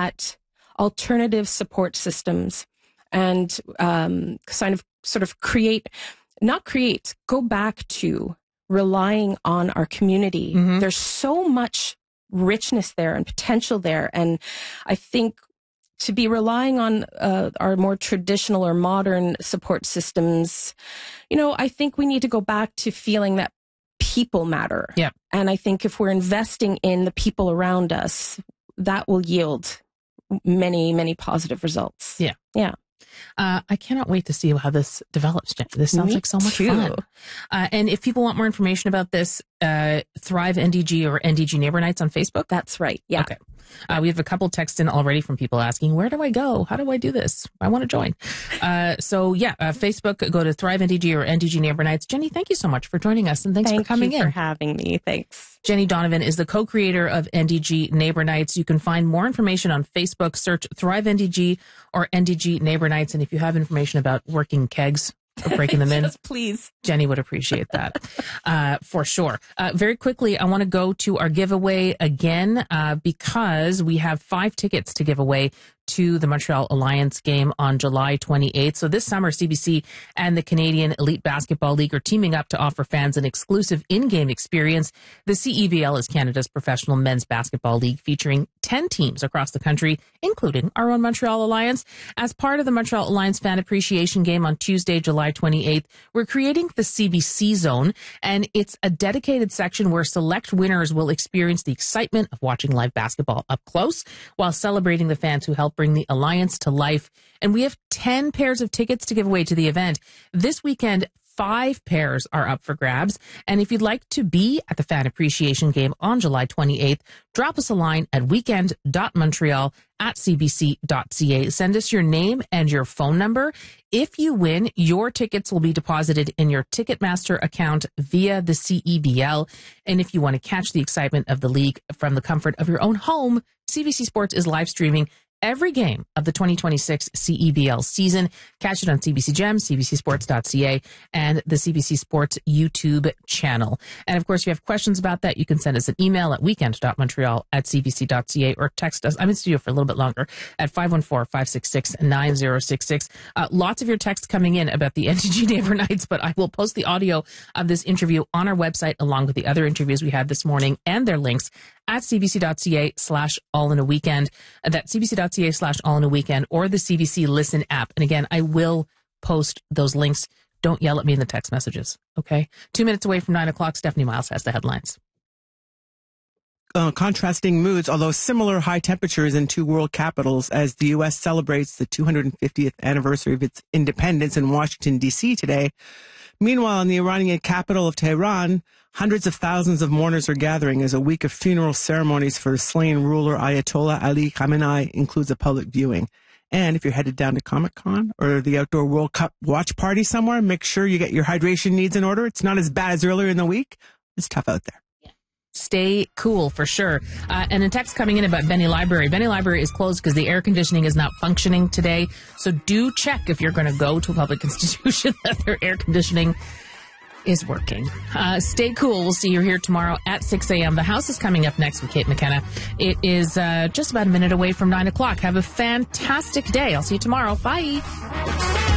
at alternative support systems and go back to relying on our community. Mm-hmm. There's so much richness there and potential there. And I think to be relying on our more traditional or modern support systems, I think we need to go back to feeling that people matter. Yeah. And I think if we're investing in the people around us, that will yield many, many positive results. Yeah. Yeah. I cannot wait to see how this develops, Jen. This sounds like so much fun. And if people want more information about this, Thrive NDG or NDG Neighbor Nights on Facebook? That's right. Yeah. Okay. We have a couple texts in already from people asking, where do I go? How do I do this? I want to join. Facebook, go to Thrive NDG or NDG Neighbor Nights. Jenny, thank you so much for joining us, and thanks for coming in. Thank you for having me. Thanks. Jenny Donovan is the co-creator of NDG Neighbor Nights. You can find more information on Facebook. Search Thrive NDG or NDG Neighbor Nights. And if you have information about working kegs or breaking them in, yes, please. Jenny would appreciate that for sure. Very quickly, I want to go to our giveaway again because we have 5 tickets to give away to the Montreal Alliance game on July 28th. So this summer, CBC and the Canadian Elite Basketball League are teaming up to offer fans an exclusive in-game experience. The CEBL is Canada's professional men's basketball league, featuring 10 teams across the country, including our own Montreal Alliance. As part of the Montreal Alliance Fan Appreciation Game on Tuesday, July 28th, we're creating the CBC Zone, and it's a dedicated section where select winners will experience the excitement of watching live basketball up close while celebrating the fans who helped bring the Alliance to life. And we have 10 pairs of tickets to give away to the event. This weekend, 5 pairs are up for grabs. And if you'd like to be at the Fan Appreciation Game on July 28th, drop us a line at weekend.montreal@cbc.ca. Send us your name and your phone number. If you win, your tickets will be deposited in your Ticketmaster account via the CEBL. And if you want to catch the excitement of the league from the comfort of your own home, CBC Sports is live streaming every game of the 2026 CEBL season. Catch it on CBC Gem, cbcsports.ca, and the CBC Sports YouTube channel. And of course, if you have questions about that, you can send us an email at weekend.montreal@cbc.ca or text us. I'm in studio for a little bit longer at 514-566-9066. Lots of your texts coming in about the NDG Neighbor Nights, but I will post the audio of this interview on our website along with the other interviews we had this morning and their links at cbc.ca/all-in-a-weekend. That's cbc.ca/all-in-a-weekend or the CBC Listen app. And again, I will post those links. Don't yell at me in the text messages, okay? 2 minutes away from 9 o'clock, Stephanie Miles has the headlines. Contrasting moods, although similar high temperatures in 2 world capitals as the U.S. celebrates the 250th anniversary of its independence in Washington, D.C. today. Meanwhile, in the Iranian capital of Tehran, hundreds of thousands of mourners are gathering as a week of funeral ceremonies for the slain ruler Ayatollah Ali Khamenei includes a public viewing. And if you're headed down to Comic-Con or the Outdoor World Cup watch party somewhere, make sure you get your hydration needs in order. It's not as bad as earlier in the week. It's tough out there. Stay cool for sure. And a text coming in about Benny Library. Benny Library is closed because the air conditioning is not functioning today. So do check if you're going to go to a public institution that their air conditioning is working. Stay cool. We'll see you here tomorrow at 6 a.m. The House is coming up next with Kate McKenna. It is just about a minute away from 9 o'clock. Have a fantastic day. I'll see you tomorrow. Bye.